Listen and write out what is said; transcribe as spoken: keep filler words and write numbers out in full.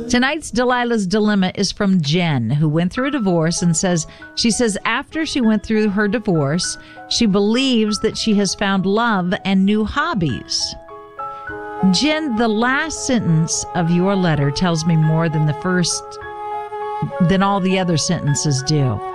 Tonight's Delilah's Dilemma is from Jen, who went through a divorce and says, she says after she went through her divorce, she believes that she has found love and new hobbies. Jen, the last sentence of your letter tells me more than the first, than all the other sentences do.